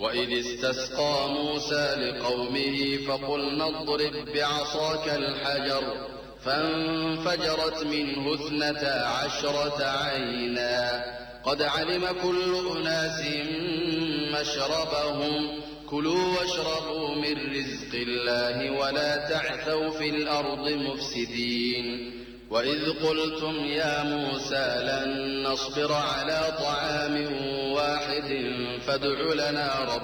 وإذ استسقى موسى لقومه فقلنا اضرب بعصاك الحجر فانفجرت منه 12 عينا قد علم كل أناس مشربهم كلوا واشربوا من رزق الله ولا تعثوا في الأرض مفسدين وإذ قلتم يا موسى لن نصبر على طعام واحد فادع لنا ربك